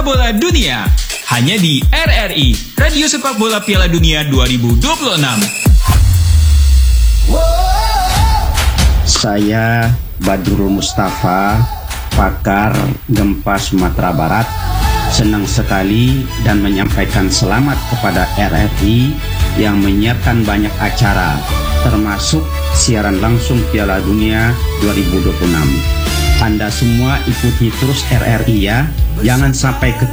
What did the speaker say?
bola dunia. Hanya di RRI, Radio Sepak Bola Piala Dunia 2026. Saya Badrul Mustafa, pakar gempa Sumatera Barat, senang sekali dan menyampaikan selamat kepada RRI yang menyiarkan banyak acara, termasuk siaran langsung Piala Dunia 2026. Anda semua ikuti terus RRI ya, jangan sampai ketinggalan.